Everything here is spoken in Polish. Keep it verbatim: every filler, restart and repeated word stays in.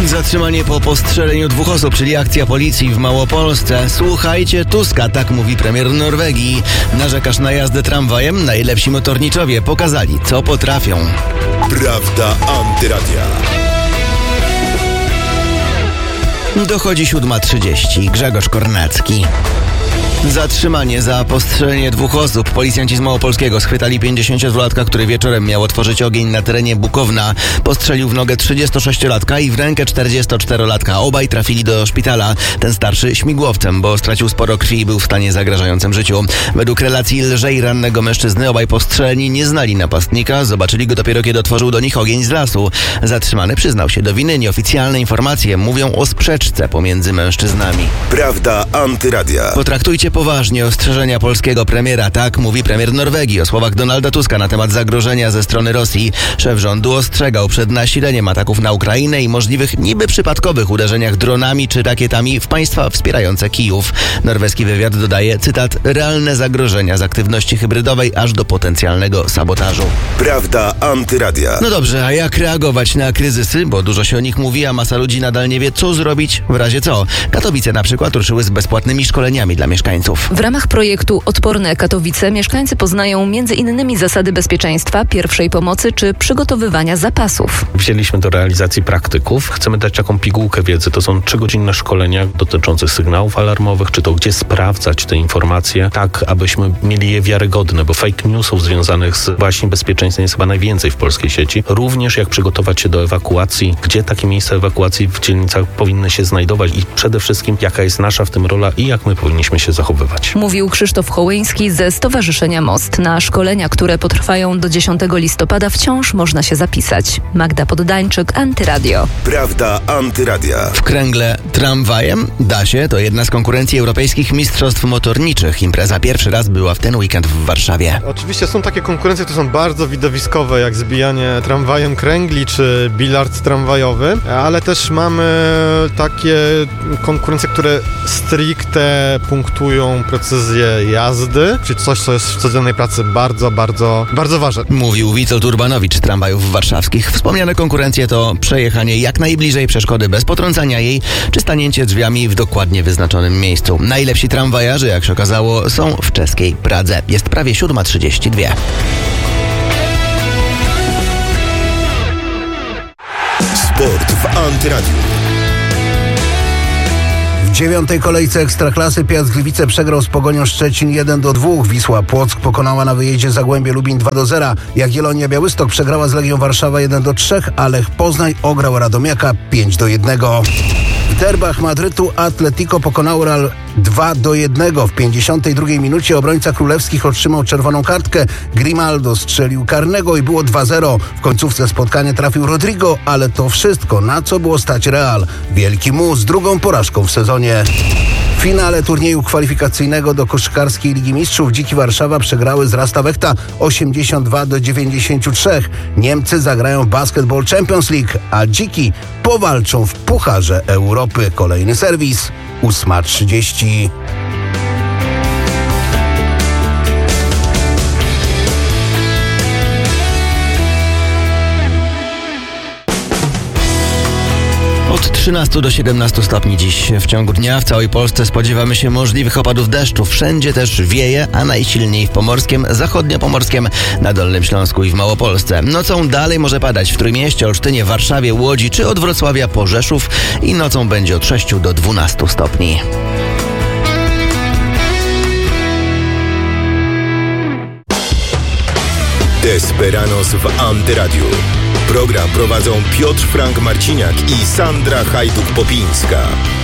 Zatrzymanie po postrzeleniu dwóch osób, czyli akcja policji w Małopolsce. Słuchajcie Tuska, tak mówi premier Norwegii. Narzekasz na jazdę tramwajem? Najlepsi motorniczowie pokazali, co potrafią. Prawda Antyradia. Dochodzi siódma trzydzieści. Grzegorz Kornacki. Zatrzymanie za postrzelenie dwóch osób. Policjanci z Małopolskiego schwytali pięćdziesięciodwulatka, który wieczorem miał otworzyć ogień na terenie Bukowna. Postrzelił w nogę trzydziestosześciolatka i w rękę czterdziestoczterolatka. Obaj trafili do szpitala. Ten starszy śmigłowcem, bo stracił sporo krwi i był w stanie zagrażającym życiu. Według relacji lżej rannego mężczyzny obaj postrzeleni nie znali napastnika. Zobaczyli go dopiero, kiedy otworzył do nich ogień z lasu. Zatrzymany przyznał się do winy. Nieoficjalne informacje mówią o sprzeczce pomiędzy mężczyznami. Prawda Antyradia. Potraktujcie poważnie ostrzeżenia polskiego premiera, tak mówi premier Norwegii o słowach Donalda Tuska na temat zagrożenia ze strony Rosji. Szef rządu ostrzegał przed nasileniem ataków na Ukrainę i możliwych niby przypadkowych uderzeniach dronami czy rakietami w państwa wspierające Kijów. Norweski wywiad dodaje, cytat, realne zagrożenia z aktywności hybrydowej aż do potencjalnego sabotażu. Prawda Antyradia. No dobrze, a jak reagować na kryzysy? Bo dużo się o nich mówi, a masa ludzi nadal nie wie, co zrobić w razie co. Katowice na przykład ruszyły z bezpłatnymi szkoleniami dla mieszkańców. W ramach projektu Odporne Katowice mieszkańcy poznają między innymi zasady bezpieczeństwa, pierwszej pomocy czy przygotowywania zapasów. Wzięliśmy do realizacji praktyków. Chcemy dać taką pigułkę wiedzy. To są trzygodzinne szkolenia dotyczące sygnałów alarmowych, czy to gdzie sprawdzać te informacje, tak abyśmy mieli je wiarygodne, bo fake newsów związanych z właśnie bezpieczeństwem jest chyba najwięcej w polskiej sieci. Również jak przygotować się do ewakuacji, gdzie takie miejsca ewakuacji w dzielnicach powinny się znajdować i przede wszystkim jaka jest nasza w tym rola i jak my powinniśmy się zachowywać. Mówił Krzysztof Hołyński ze Stowarzyszenia Most. Na szkolenia, które potrwają do dziesiątego listopada, wciąż można się zapisać. Magda Poddańczyk, Antyradio. Prawda Antyradia. W kręgle tramwajem? Da się, to jedna z konkurencji europejskich mistrzostw motorniczych. Impreza pierwszy raz była w ten weekend w Warszawie. Oczywiście są takie konkurencje, które są bardzo widowiskowe, jak zbijanie tramwajem kręgli czy bilard tramwajowy, ale też mamy takie konkurencje, które stricte punktują precyzję jazdy, czyli coś, co jest w codziennej pracy bardzo, bardzo, bardzo ważne. Mówił Witold Urbanowicz z tramwajów warszawskich. Wspomniane konkurencje to przejechanie jak najbliżej przeszkody bez potrącania jej, czy stanięcie drzwiami w dokładnie wyznaczonym miejscu. Najlepsi tramwajarze, jak się okazało, są w czeskiej Pradze. Jest prawie siódma trzydzieści dwa. Sport w Antyradiu. W dziewiątej kolejce Ekstraklasy Piast Gliwice przegrał z Pogonią Szczecin jeden do dwóch. Wisła Płock pokonała na wyjeździe Zagłębie Lubin dwa do zera. Jagiellonia Białystok przegrała z Legią Warszawa jeden do trzech, a Lech Poznań ograł Radomiaka pięć do jednego. W derbach Madrytu Atletico pokonał Real dwa do jednego. W pięćdziesiątej drugiej minucie obrońca królewskich otrzymał czerwoną kartkę. Grimaldo strzelił karnego i było dwa zero. W końcówce spotkania trafił Rodrigo, ale to wszystko, na co było stać Real. Wielki mu z drugą porażką w sezonie. W finale turnieju kwalifikacyjnego do koszykarskiej Ligi Mistrzów Dziki Warszawa przegrały z Rasta Wechta osiemdziesiąt dwa do dziewięćdziesięciu trzech. Niemcy zagrają w Basketball Champions League, a Dziki powalczą w Pucharze Europy. Kolejny serwis, ósma trzydzieści. Od trzynastu do siedemnastu stopni dziś w ciągu dnia. W całej Polsce spodziewamy się możliwych opadów deszczu. Wszędzie też wieje, a najsilniej w Pomorskiem, Zachodniopomorskiem, na Dolnym Śląsku i w Małopolsce. Nocą dalej może padać w Trójmieście, Olsztynie, Warszawie, Łodzi czy od Wrocławia po Rzeszów i nocą będzie od sześciu do dwunastu stopni. Desperanos w Antyradiu. Program prowadzą Piotr Frank Marciniak i Sandra Hajduk-Popińska.